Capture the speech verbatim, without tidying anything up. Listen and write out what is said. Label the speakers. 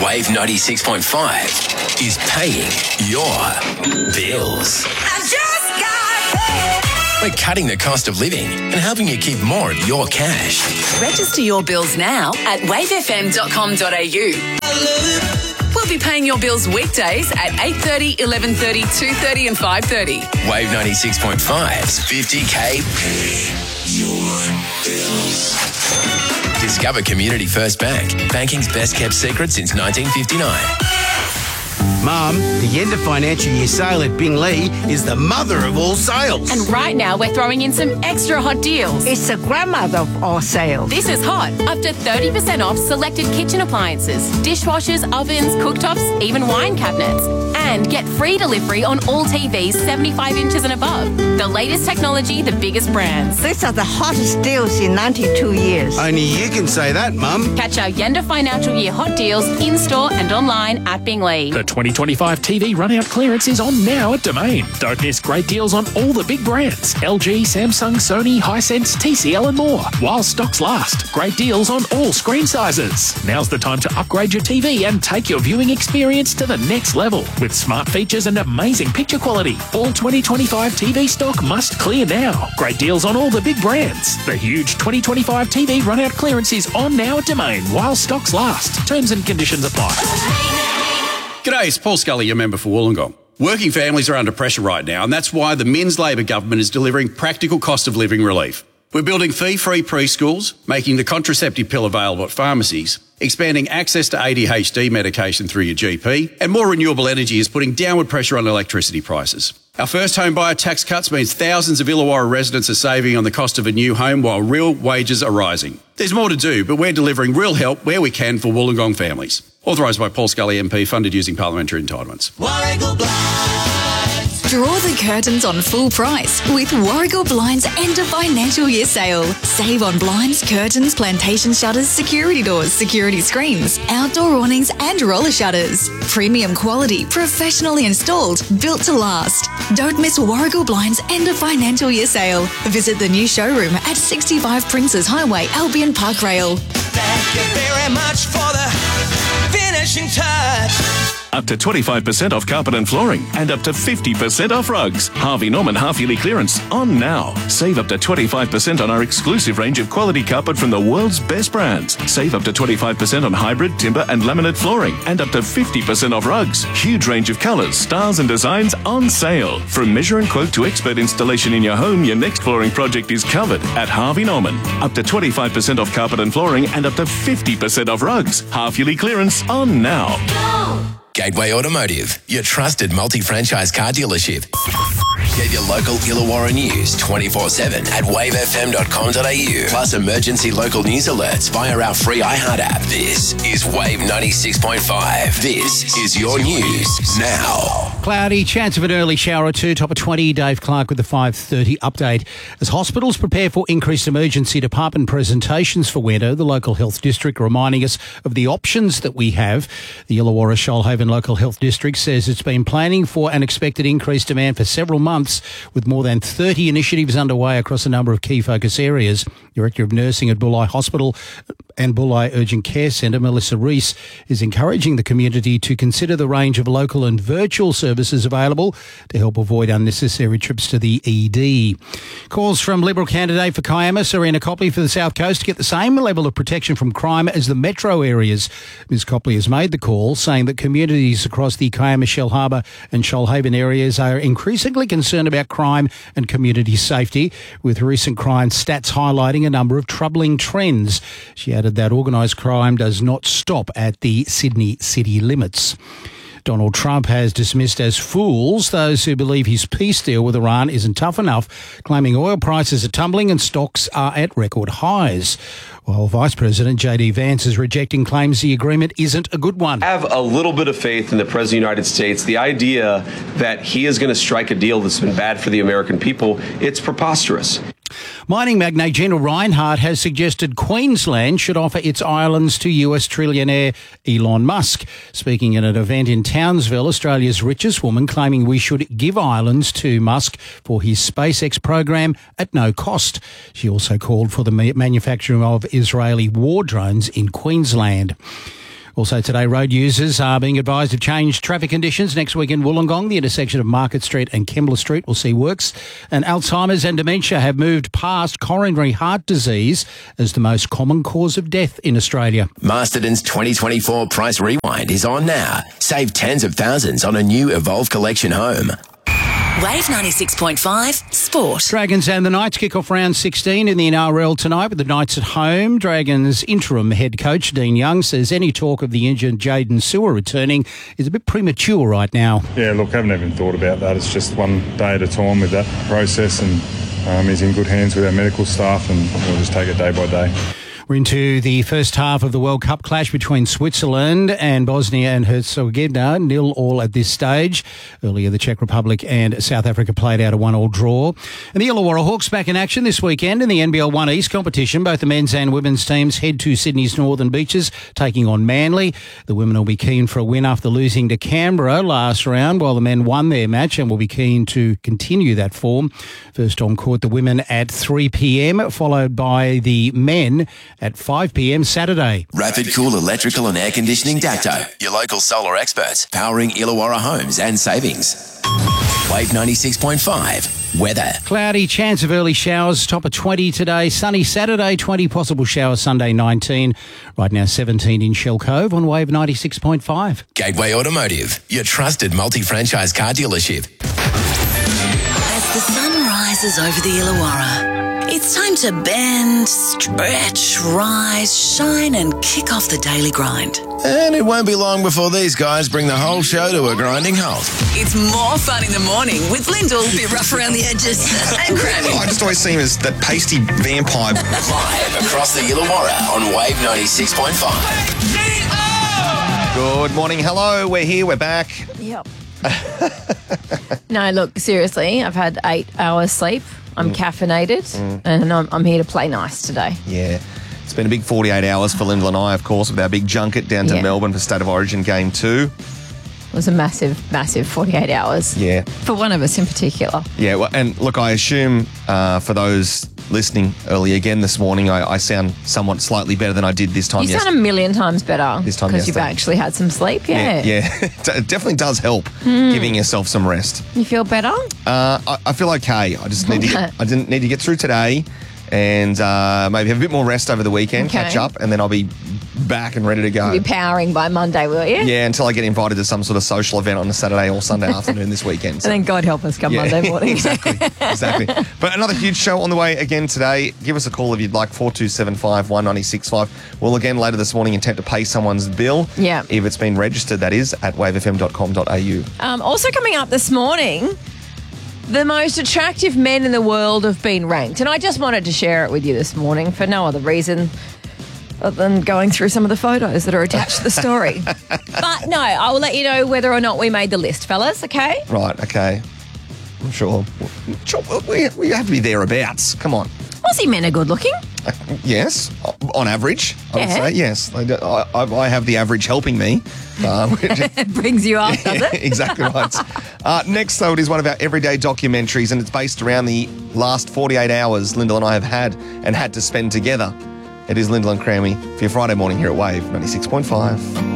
Speaker 1: Wave ninety-six point five is paying your bills.
Speaker 2: I just got paid.
Speaker 1: We're cutting the cost of living and helping you keep more of your cash.
Speaker 3: Register your bills now at wave f m dot com dot a u. We'll be paying your bills weekdays at eight thirty, eleven thirty, two thirty and five thirty.
Speaker 1: Wave ninety-six point five's fifty K Pay Your Bills. Discover Community First Bank, banking's best kept secret since nineteen fifty-nine.
Speaker 4: Mum, the end of financial year sale at Binglee is the mother of all sales.
Speaker 5: And right now we're throwing in some extra hot deals.
Speaker 2: It's the grandmother of all sales.
Speaker 5: This is hot. Up to thirty percent off selected kitchen appliances, dishwashers, ovens, cooktops, even wine cabinets. And get free delivery on all T Vs seventy-five inches and above. The latest technology, the biggest brands.
Speaker 2: These are the hottest deals in ninety-two years.
Speaker 4: Only you can say that, Mum.
Speaker 5: Catch our Yenda Financial Year hot deals in-store and online at Binglee.
Speaker 6: The twenty twenty-five T V run-out clearance is on now at Domain. Don't miss great deals on all the big brands. L G, Samsung, Sony, Hisense, T C L and more. While stocks last. Great deals on all screen sizes. Now's the time to upgrade your T V and take your viewing experience to the next level. With smart features and amazing picture quality. All twenty twenty-five T V stock must clear now. Great deals on all the big brands. The huge twenty twenty-five T V run-out clearance is on now at Domain while stocks last. Terms and conditions apply.
Speaker 7: G'day, it's Paul Scully, your member for Wollongong. Working families are under pressure right now, and that's why the Men's Labor government is delivering practical cost of living relief. We're building fee-free preschools, making the contraceptive pill available at pharmacies, expanding access to A D H D medication through your G P, and more renewable energy is putting downward pressure on electricity prices. Our first home buyer tax cuts means thousands of Illawarra residents are saving on the cost of a new home while real wages are rising. There's more to do, but we're delivering real help where we can for Wollongong families. Authorised by Paul Scully M P, funded using parliamentary entitlements.
Speaker 8: Warrigal Blinds. Draw the curtains on full price with Warrigal Blinds end of financial year sale. Save on blinds, curtains, plantation shutters, security doors, security screens, outdoor awnings and roller shutters. Premium quality, professionally installed, built to last. Don't miss Warrigal Blinds end of financial year sale. Visit the new showroom at sixty-five Princes Highway, Albion Park Rail.
Speaker 9: Thank you very much for the finishing touch.
Speaker 6: Up to twenty-five percent off carpet and flooring and up to fifty percent off rugs. Harvey Norman half-yearly clearance on now. Save up to twenty-five percent on our exclusive range of quality carpet from the world's best brands. Save up to twenty-five percent on hybrid, timber and laminate flooring and up to fifty percent off rugs. Huge range of colours, styles and designs on sale. From measure and quote to expert installation in your home, your next flooring project is covered at Harvey Norman. Up to twenty-five percent off carpet and flooring and up to fifty percent off rugs. Half-yearly clearance on now.
Speaker 8: Go!
Speaker 1: Gateway Automotive, your trusted multi-franchise car dealership. Get your local Illawarra news twenty-four seven at wave f m dot com dot a u. Plus emergency local news alerts via our free iHeart app. This is Wave ninety-six point five. This is your news now.
Speaker 10: Cloudy, chance of an early shower or two, top of twenty. Dave Clark with the five thirty update. As hospitals prepare for increased emergency department presentations for winter, the local health district reminding us of the options that we have. The Illawarra Shoalhaven Local Health District says it's been planning for an expected increased demand for several months, with more than thirty initiatives underway across a number of key focus areas. Director of Nursing at Bulli Hospital and Bulli Urgent Care Centre, Melissa Rees, is encouraging the community to consider the range of local and virtual services available to help avoid unnecessary trips to the E D. Calls from Liberal candidate for Kiama, Serena Copley, for the South Coast to get the same level of protection from crime as the metro areas. Ms Copley has made the call, saying that communities across the Kiama, Shellharbour and Shoalhaven areas are increasingly concerned about crime and community safety, with recent crime stats highlighting a number of troubling trends. She added that organised crime does not stop at the Sydney city limits. Donald Trump has dismissed as fools those who believe his peace deal with Iran isn't tough enough, claiming oil prices are tumbling and stocks are at record highs. While Vice President J D Vance is rejecting claims the agreement isn't a good one.
Speaker 11: I have a little bit of faith in the President of the United States. The idea that he is going to strike a deal that's been bad for the American people, it's preposterous.
Speaker 10: Mining magnate General Reinhardt has suggested Queensland should offer its islands to U S trillionaire Elon Musk. Speaking at an event in Townsville, Australia's richest woman claiming we should give islands to Musk for his SpaceX program at no cost. She also called for the manufacturing of Israeli war drones in Queensland. Also today, road users are being advised of changed traffic conditions. Next week in Wollongong, the intersection of Market Street and Kembla Street will see works. And Alzheimer's and dementia have moved past coronary heart disease as the most common cause of death in Australia.
Speaker 1: Masterton's twenty twenty-four Price Rewind is on now. Save tens of thousands on a new Evolve Collection home.
Speaker 3: Wave ninety-six point five Sport.
Speaker 10: Dragons and the Knights kick off round sixteen in the N R L tonight with the Knights at home. Dragons interim head coach Dean Young says any talk of the injured Jaden Sewer returning is a bit premature right now.
Speaker 12: Yeah, look, I haven't even thought about that. It's just one day at a time with that process, and um, he's in good hands with our medical staff, and we'll just take it day by day.
Speaker 10: We're into the first half of the World Cup clash between Switzerland and Bosnia and Herzegovina, nil all at this stage. Earlier, the Czech Republic and South Africa played out a one-all draw. And the Illawarra Hawks back in action this weekend in the N B L one East competition. Both the men's and women's teams head to Sydney's Northern Beaches, taking on Manly. The women will be keen for a win after losing to Canberra last round, while the men won their match and will be keen to continue that form. First on court, the women at three p.m, followed by the men at five p.m. Saturday.
Speaker 1: Rapid Cool Electrical and Air Conditioning Dacto, your local solar experts, powering Illawarra homes and savings. Wave ninety-six point five. Weather.
Speaker 10: Cloudy, chance of early showers, top of twenty today. Sunny Saturday, twenty, possible showers Sunday, nineteen. Right now, seventeen in Shell Cove on Wave ninety-six point five.
Speaker 1: Gateway Automotive, your trusted multi-franchise car dealership.
Speaker 3: As the sun rises over the Illawarra, it's time to bend, stretch, rise, shine and kick off the daily grind.
Speaker 1: And it won't be long before these guys bring the whole show to a grinding halt.
Speaker 3: It's more fun in the morning with Lyndall, bit rough around the edges, and Grammy.
Speaker 13: I just always see him as that pasty vampire.
Speaker 1: Live across the Illawarra on Wave ninety-six point five.
Speaker 13: Good morning, hello, we're here, we're back.
Speaker 14: Yep. No, look, seriously, I've had eight hours sleep. I'm mm. caffeinated, mm. and I'm, I'm here to play nice today.
Speaker 13: Yeah. It's been a big forty-eight hours for Lyndall and I, of course, with our big junket down to yeah. Melbourne for State of Origin Game two.
Speaker 14: It was a massive, massive forty-eight hours.
Speaker 13: Yeah.
Speaker 14: For one of us in particular.
Speaker 13: Yeah, well, and look, I assume uh, for those listening early again this morning, I, I sound somewhat slightly better than I did this time
Speaker 14: You
Speaker 13: yesterday.
Speaker 14: sound a million times better.
Speaker 13: This time
Speaker 14: Because you've actually had some sleep, yeah.
Speaker 13: Yeah, yeah. It definitely does help
Speaker 14: Mm.
Speaker 13: giving yourself some rest.
Speaker 14: You feel better?
Speaker 13: Uh, I, I feel okay. I just need to get, I didn't need to get through today and uh, maybe have a bit more rest over the weekend,
Speaker 14: Okay.
Speaker 13: catch up, and then I'll be back and ready to go.
Speaker 14: You'll be powering by Monday, will you?
Speaker 13: Yeah, until I get invited to some sort of social event on a Saturday or Sunday afternoon this weekend. So.
Speaker 14: And then God help us come
Speaker 13: Yeah,
Speaker 14: Monday morning.
Speaker 13: exactly, exactly. But another huge show on the way again today. Give us a call if you'd like, four two seven five, one nine six five. We'll again later this morning attempt to pay someone's bill.
Speaker 14: Yeah.
Speaker 13: If it's been registered, that is, at wave f m dot com dot a u.
Speaker 14: Um, also coming up this morning, the most attractive men in the world have been ranked. And I just wanted to share it with you this morning for no other reason other than going through some of the photos that are attached to the story. But no, I will let you know whether or not we made the list, fellas, okay?
Speaker 13: Right, okay. I'm sure. sure we, we have to be thereabouts. Come on.
Speaker 14: Aussie men are good looking.
Speaker 13: Uh, yes, on average, I would
Speaker 14: Yeah.
Speaker 13: say, yes. I, I, I have the average helping me. Uh, which-
Speaker 14: It brings you up, does it?
Speaker 13: exactly right. Uh, next, though, it is one of our everyday documentaries, and it's based around the last forty-eight hours Lyndall and I have had and had to spend together. It is Lyndall and Crammy for your Friday morning here at Wave ninety-six point five.